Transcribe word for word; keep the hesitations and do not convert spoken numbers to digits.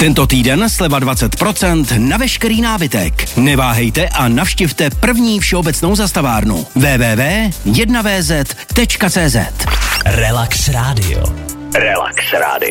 Tento týden sleva dvacet procent na veškerý nábytek. Neváhejte a navštivte první všeobecnou zastavárnu w w w tečka jedna v z tečka c z. Relax Radio. Relax Radio.